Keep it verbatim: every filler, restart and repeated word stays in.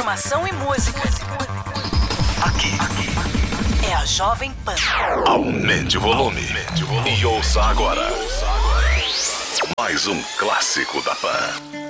informação e música. Aqui, aqui é a Jovem Pan. Aumente o volume. Aumente o volume. E ouça agora mais um clássico da Pan.